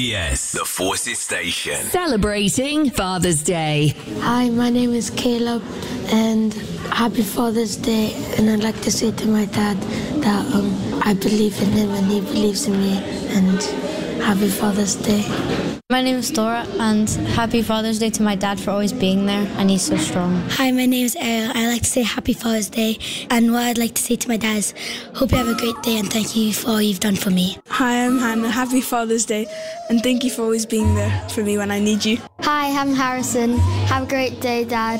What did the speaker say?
Yes, the Forces Station. Celebrating Father's Day. Hi, my name is Caleb, and happy Father's Day. And I'd like to say to my dad that I believe in him and he believes in me, and happy Father's Day. My name is Dora, and happy Father's Day to my dad for always being there, and he's so strong. Hi, my name is Ariel. I'd like to say happy Father's Day, and what I'd like to say to my dad is hope you have a great day and thank you for all you've done for me. Hi, I'm Hannah. Happy Father's Day, and thank you for always being there for me when I need you. Hi, I'm Harrison. Have a great day, Dad.